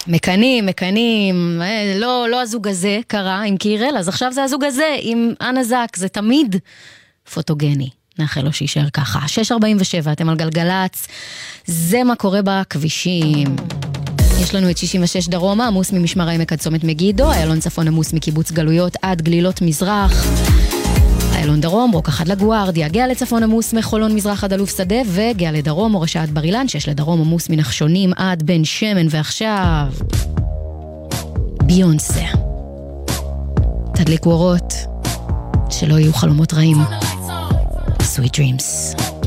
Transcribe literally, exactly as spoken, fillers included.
מקנים, מקנים, לא, לא הזוג הזה קרה עם קירל, אז עכשיו זה הזוג הזה עם אנה זק, זה תמיד פוטוגני. נאחל לו שישאר ככה. שש ארבעים ושבע, אתם על גלגלץ, זה מה קורה בכבישים. יש לנו את שישים ושש דרומה, עמוס ממשמר העמק עד צומת מגידו, איילון צפון עמוס מקיבוץ גלויות עד גלילות מזרח, איילון דרום, רוק אחד לגוארדיה, גאה לצפון עמוס מחולון מזרח עד אלוף שדה, וגאה לדרום, מורשה עד ברילן, שיש לדרום עמוס מנחשונים עד בן שמן, ועכשיו ביונסה. תדליקו אורות, שלא יהיו חלומות רעים. Sweet dreams.